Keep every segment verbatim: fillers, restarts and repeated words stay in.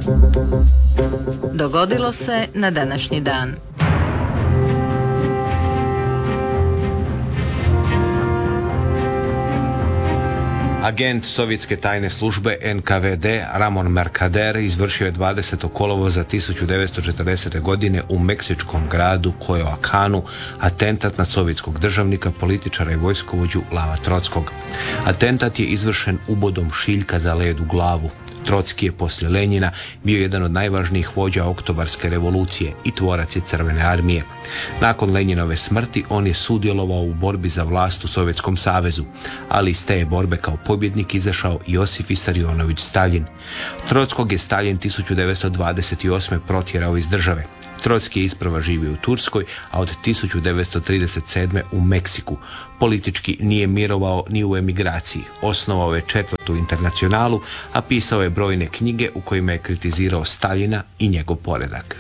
Dogodilo se na današnji dan. Agent sovjetske tajne službe N K V D Ramon Mercader izvršio je dvadesetog kolovoza tisuću devetsto četrdesete. godine u meksičkom gradu Coyoacanu atentat na sovjetskog državnika, političara i vojskovođu Lava Trockog. Atentat je izvršen ubodom šiljka za led u glavu. Trocki je poslije Lenjina bio jedan od najvažnijih vođa oktobarske revolucije i tvorac je Crvene armije. Nakon Lenjinove smrti on je sudjelovao u borbi za vlast u Sovjetskom savezu, ali iz te je borbe kao pobjednik izašao Josif Visarionović Staljin. Trockog je Staljin tisuću devetsto dvadeset osme. protjerao iz države. Trocki je isprva živio u Turskoj, a od tisuću devetsto trideset sedme. u Meksiku. Politički nije mirovao ni u emigraciji. Osnovao je četvrtu internacionalu, a pisao je brojne knjige u kojima je kritizirao Staljina i njegov poredak.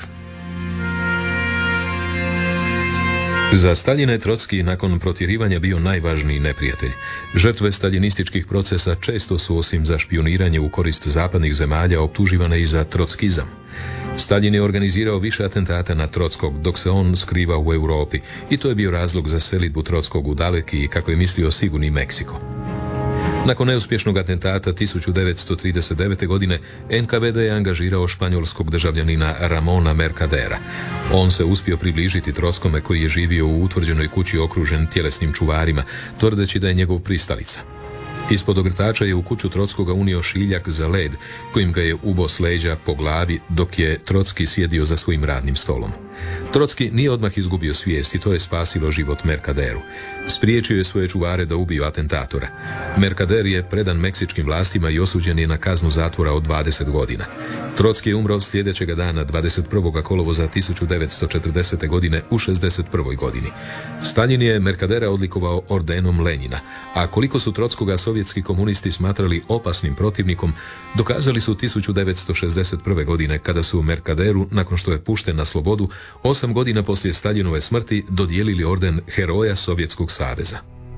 Za Staljina je Trocki nakon protjerivanja bio najvažniji neprijatelj. Žrtve staljinističkih procesa često su osim za špioniranje u korist zapadnih zemalja optuživane i za trockizam. Staljin je organizirao više atentata na Trockog dok se on skrivao u Europi i to je bio razlog za selidbu Trockog u daleki i, kako je mislio, sigurni Meksiko. Nakon neuspješnog atentata tisuću devetsto trideset devete. godine N K V D je angažirao španjolskog državljanina Ramona Mercadera. On se uspio približiti Trockome koji je živio u utvrđenoj kući okružen tjelesnim čuvarima, tvrdeći da je njegov pristalica. Ispod ogrtača je u kuću Trockoga unio šiljak za led, kojim ga je ubo s leđa po glavi dok je Trocki sjedio za svojim radnim stolom. Trocki nije odmah izgubio svijest i to je spasilo život Mercaderu. Spriječio je svoje čuvare da ubiju atentatora. Mercader je predan meksičkim vlastima i osuđen je na kaznu zatvora od dvadeset godina. Trocki je umro sljedećega dana dvadeset prvog kolovoza tisuću devetsto četrdesete. godine u šezdeset prvoj. godini. Staljin je Mercadera odlikovao ordenom Lenjina, a koliko su Trockoga sovjetski komunisti smatrali opasnim protivnikom, dokazali su tisuću devetsto šezdeset prve. godine kada su Mercaderu, nakon što je pušten na slobodu, osam godina poslije Staljinove smrti dodijelili orden Heroja Sovjetskog saveza.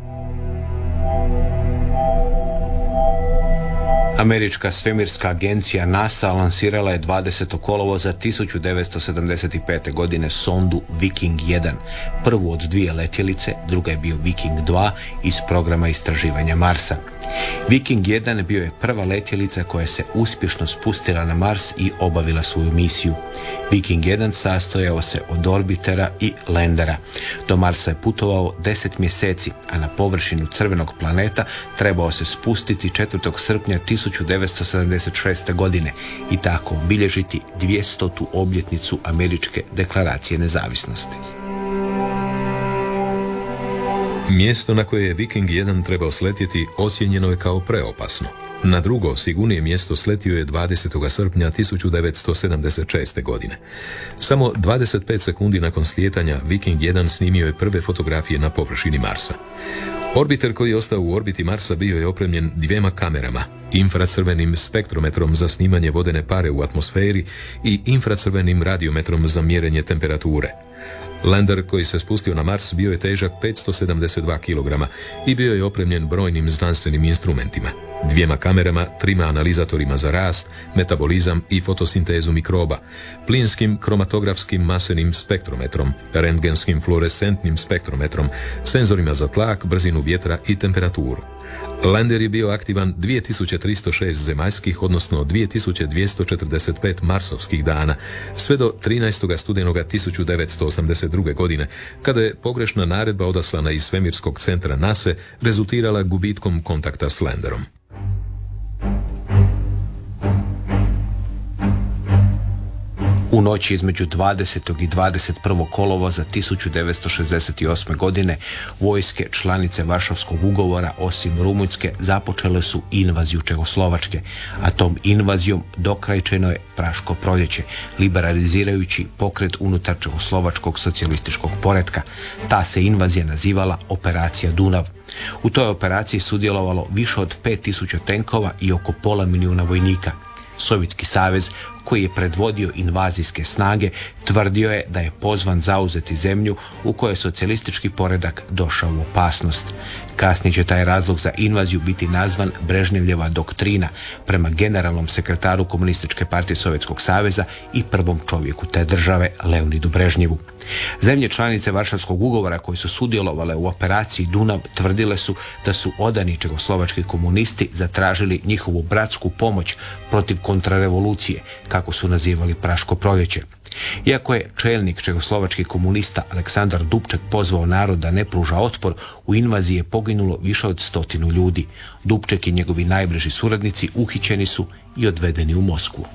Američka svemirska agencija NASA lansirala je dvadesetog kolovoza tisuću devetsto sedamdeset pete. godine sondu Viking jedan, prvu od dvije letjelice, druga je bio Viking dva iz programa istraživanja Marsa. Viking jedan bio je prva letjelica koja se uspješno spustila na Mars i obavila svoju misiju. Viking jedan sastojao se od orbitera i lendera. Do Marsa je putovao deset mjeseci, a na površinu crvenog planeta trebao se spustiti četvrtog srpnja tisuću devetsto sedamdeset šeste. godine i tako obilježiti dvjestotu obljetnicu Američke deklaracije nezavisnosti. Mjesto na koje je Viking jedan trebao sletjeti ocijenjeno je kao preopasno. Na drugo, sigurnije mjesto sletio je dvadesetog srpnja tisuću devetsto sedamdeset šeste. godine. Samo dvadeset pet sekundi nakon slijetanja Viking jedan snimio je prve fotografije na površini Marsa. Orbiter koji je ostao u orbiti Marsa bio je opremljen dvijema kamerama, infracrvenim spektrometrom za snimanje vodene pare u atmosferi i infracrvenim radiometrom za mjerenje temperature. Lander koji se spustio na Mars bio je težak petsto sedamdeset dva kilograma i bio je opremljen brojnim znanstvenim instrumentima, dvijema kamerama, trima analizatorima za rast, metabolizam i fotosintezu mikroba, plinskim kromatografskim masenim spektrometrom, rentgenskim fluorescentnim spektrometrom, senzorima za tlak, brzinu vjetra i temperaturu. Lander je bio aktivan dvije tisuće tristo šest zemaljskih, odnosno dvije tisuće dvjesto četrdeset pet marsovskih dana, sve do trinaestog studenoga tisuću devetsto osamdeset druge. godine, kada je pogrešna naredba odaslana iz svemirskog centra NASA rezultirala gubitkom kontakta s Landerom. U noći između dvadesetog i dvadeset prvog kolovoza tisuću devetsto šezdeset osme. godine vojske članice Varšavskog ugovora, osim Rumunjske, započele su invaziju Čehoslovačke, a tom invazijom dokrajčeno je Praško proljeće, liberalizirajući pokret unutar Čehoslovačkog socijalističkog poretka. Ta se invazija nazivala Operacija Dunav. U toj operaciji sudjelovalo više od pet tisuća tenkova i oko pola milijuna vojnika. Sovjetski savez, koji je predvodio invazijske snage, tvrdio je da je pozvan zauzeti zemlju u kojoj je socijalistički poredak došao u opasnost. Kasnije će taj razlog za invaziju biti nazvan Brežnjevljeva doktrina prema generalnom sekretaru Komunističke partije Sovjetskog saveza i prvom čovjeku te države, Leonidu Brežnjevu. Zemlje članice Varšavskog ugovora koji su sudjelovale u operaciji Dunav tvrdile su da su odani čehoslovački komunisti zatražili njihovu bratsku pomoć protiv kontrarevolucije, kako su nazivali Praško proljeće. Iako je čelnik čehoslovačkih komunista Aleksandar Dubček pozvao narod da ne pruža otpor, u invaziji je poginulo više od stotinu ljudi. Dubček i njegovi najbliži suradnici uhićeni su i odvedeni u Moskvu.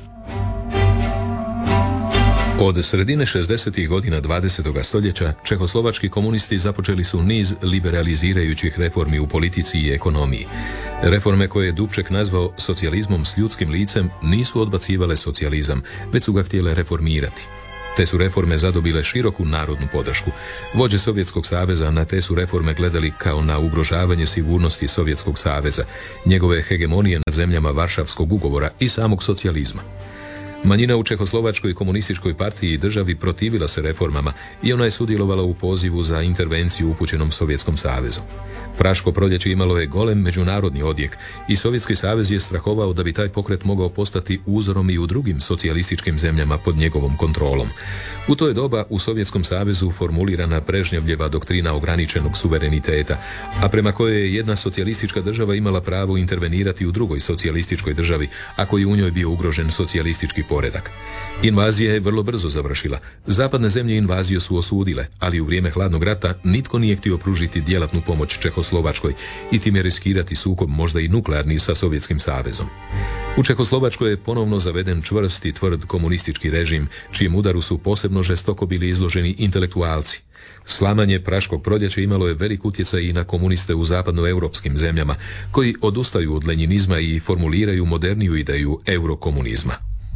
Od sredine šezdesetih godina dvadesetog stoljeća čehoslovački komunisti započeli su niz liberalizirajućih reformi u politici i ekonomiji. Reforme koje je Dubček nazvao socijalizmom s ljudskim licem nisu odbacivale socijalizam, već su ga htjele reformirati. Te su reforme zadobile široku narodnu podršku. Vođe Sovjetskog saveza na te su reforme gledali kao na ugrožavanje sigurnosti Sovjetskog saveza, njegove hegemonije nad zemljama Varšavskog ugovora i samog socijalizma. Manjina u Čehoslovačkoj komunističkoj partiji i državi protivila se reformama i ona je sudjelovala u pozivu za intervenciju upućenom Sovjetskom savezu. Praško proljeće imalo je golem međunarodni odjek i Sovjetski savez je strahovao da bi taj pokret mogao postati uzorom i u drugim socijalističkim zemljama pod njegovom kontrolom. U to je doba u Sovjetskom savezu formulirana Brežnjevljeva doktrina ograničenog suvereniteta, a prema kojoj je jedna socijalistička država imala pravo intervenirati u drugoj socijalističkoj državi ako je u njoj bio ugrožen socijalistički poredak. Invazija je vrlo brzo završila. Zapadne zemlje invaziju su osudile, ali u vrijeme hladnog rata nitko nije htio pružiti djelatnu pomoć Čehoslovačkoj i time riskirati sukob možda i nuklearni sa Sovjetskim savezom. U Čehoslovačkoj je ponovno zaveden čvrst i tvrd komunistički režim, čijem udaru su posebno žestoko bili izloženi intelektualci. Slamanje Praškog proljeća imalo je velik utjecaj i na komuniste u zapadnoeuropskim zemljama, koji odustaju od lenjinizma i formuliraju moderniju ideju eurokomunizma.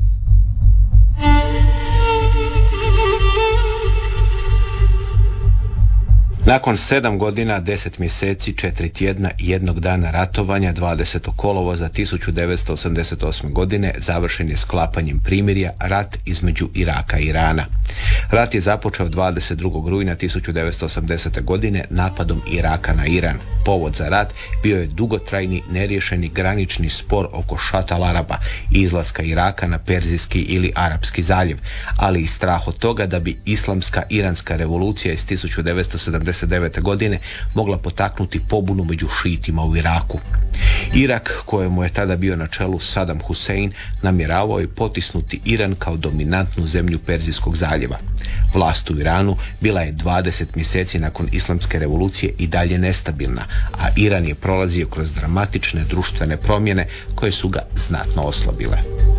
Nakon sedam godina, deset mjeseci, četiri tjedna i jednog dana ratovanja, dvadesetog kolovoza tisuću devetsto osamdeset osme. godine završen je sklapanjem primirja rat između Iraka i Irana. Rat je započeo dvadeset drugog rujna tisuću devetsto osamdesete. godine napadom Iraka na Iran. Povod za rat bio je dugotrajni neriješeni granični spor oko Šat al-Araba i izlaska Iraka na Perzijski ili Arapski zaljev, ali i strah od toga da bi islamska iranska revolucija iz tisuću devetsto sedamdeset devete. godine mogla potaknuti pobunu među šiitima u Iraku. Irak, kojemu je tada bio na čelu Saddam Hussein, namjeravao je potisnuti Iran kao dominantnu zemlju Perzijskog zaljeva. Vlast u Iranu bila je dvadeset mjeseci nakon islamske revolucije i dalje nestabilna, a Iran je prolazio kroz dramatične društvene promjene koje su ga znatno oslabile.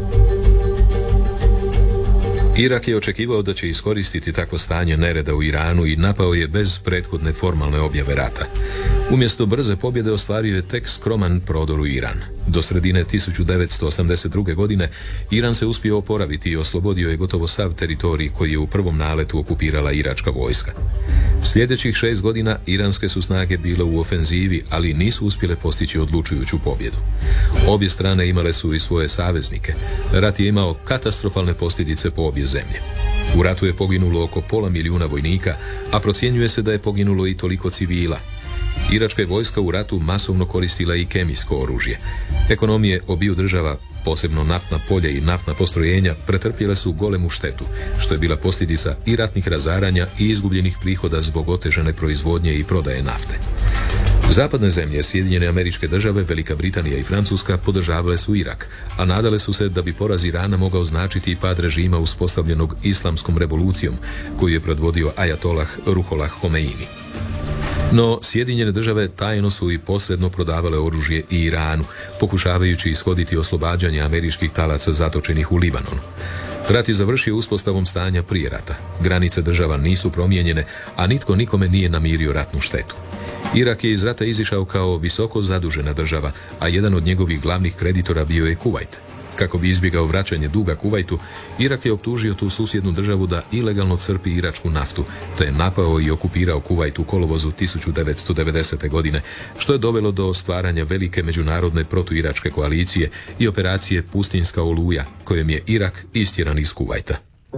Irak je očekivao da će iskoristiti takvo stanje nereda u Iranu i napao je bez prethodne formalne objave rata. Umjesto brze pobjede ostvario je tek skroman prodor u Iran. Do sredine tisuću devetsto osamdeset druge. godine Iran se uspio oporaviti i oslobodio je gotovo sav teritorij koji je u prvom naletu okupirala iračka vojska. Sljedećih šest godina iranske su snage bile u ofenzivi, ali nisu uspjele postići odlučujuću pobjedu. Obje strane imale su i svoje saveznike. Rat je imao katastrofalne posljedice po obje zemlje. U ratu je poginulo oko pola milijuna vojnika, a procjenjuje se da je poginulo i toliko civila. Iračka je vojska u ratu masovno koristila i kemijsko oružje. Ekonomije obiju država, posebno naftna polja i naftna postrojenja, pretrpjele su golemu štetu, što je bila posljedica i ratnih razaranja i izgubljenih prihoda zbog otežane proizvodnje i prodaje nafte. Zapadne zemlje, Sjedinjene Američke Države, Velika Britanija i Francuska podržavale su Irak, a nadale su se da bi poraz Irana mogao značiti i pad režima uspostavljenog islamskom revolucijom, koju je predvodio ajatolah Ruhollah Homeini. No, Sjedinjene Države tajno su i posredno prodavale oružje i Iranu, pokušavajući ishoditi oslobađanje američkih talaca zatočenih u Libanonu. Rat je završio uspostavom stanja prije rata. Granice država nisu promijenjene, a nitko nikome nije namirio ratnu štetu. Irak je iz rata izišao kao visoko zadužena država, a jedan od njegovih glavnih kreditora bio je Kuvajt. Kako bi izbjegao vraćanje duga Kuvajtu, Irak je optužio tu susjednu državu da ilegalno crpi iračku naftu, te je napao i okupirao Kuvajt u kolovozu tisuću devetsto devedesete. godine, što je dovelo do stvaranja velike međunarodne protuiračke koalicije i operacije Pustinjska oluja, kojem je Irak istjeran iz Kuvajta.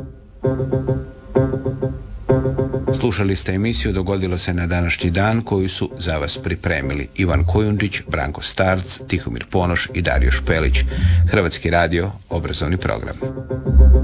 Slušali ste emisiju Dogodilo se na današnji dan, koju su za vas pripremili Ivan Kojundić, Branko Starc, Tihomir Ponoš i Dario Špelić. Hrvatski radio, obrazovni program.